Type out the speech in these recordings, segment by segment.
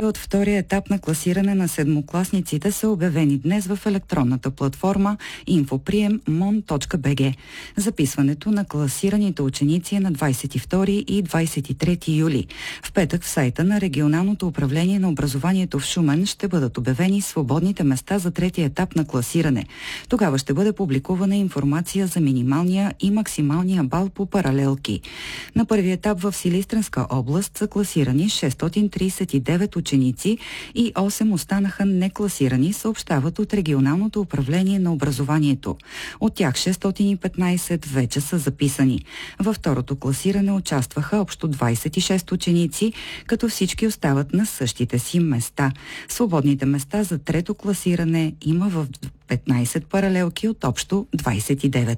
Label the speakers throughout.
Speaker 1: от втория етап на класиране на седмокласниците са обявени днес в електронната платформа infopriем.mon.bg. Записването на класираните ученици е на 22 и 23 юли. В петък в сайта на Регионалното управление на образованието в Шумен ще бъдат обявени свободните места за третия етап на класиране. Тогава ще бъде публикувана информация за минималния и максималния бал по паралелки. На първи етап в Силистренска област са класирани 639 ученици и 8 останаха некласирани, съобщават от Регионалното управление на образованието. От тях 615 вече са записани. Във второто класиране участваха общо 26 ученици, като всички остават на същите си места. Свободните места за трето класиране има в 15 паралелки от общо 29.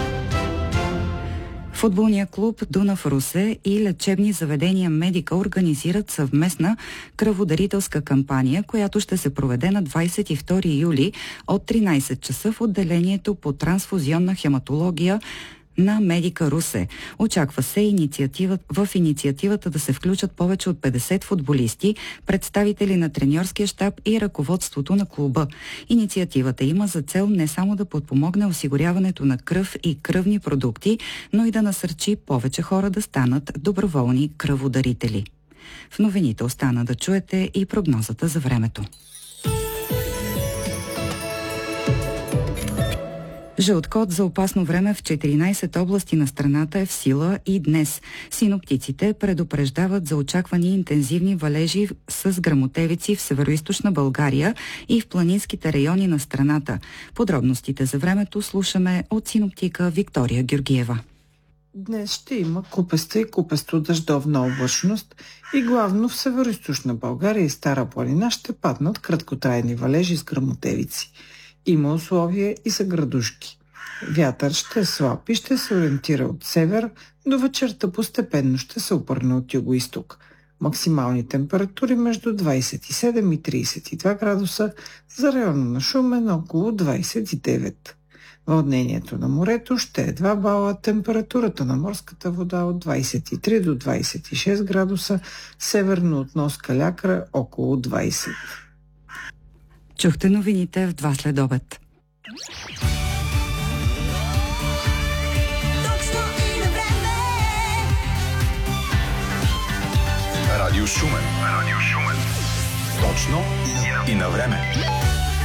Speaker 1: Футболния клуб Дунав Русе и лечебни заведения Медика организират съвместна кръводарителска кампания, която ще се проведе на 22 юли от 13 часа в отделението по трансфузионна хематология на Медика Русе. Очаква се в инициативата да се включат повече от 50 футболисти, представители на треньорския щаб и ръководството на клуба. Инициативата има за цел не само да подпомогне осигуряването на кръв и кръвни продукти, но и да насърчи повече хора да станат доброволни кръводарители. В новините остана да чуете и прогнозата за времето. Жълт код за опасно време в 14 области на страната е в сила и днес. Синоптиците предупреждават за очаквани интензивни валежи с гръмотевици в североизточна България и в планинските райони на страната. Подробностите за времето слушаме от синоптика Виктория Георгиева.
Speaker 2: Днес ще има купеста и купесто дъждовна облачност и главно в североизточна България и Стара планина ще паднат краткотрайни валежи с гръмотевици. Има условия и за градушки. Вятър ще е слаб и ще се ориентира от север, до вечерта постепенно ще се обърне от юго-исток. Максимални температури между 27 и 32 градуса, за района на Шумен около 29. Вълнението на морето ще е 2 бала, температурата на морската вода от 23 до 26 градуса, северно от нос Калякра около 20.
Speaker 1: Чухте новините в 2 следобед.
Speaker 3: Радио Шумен. Точно и на време.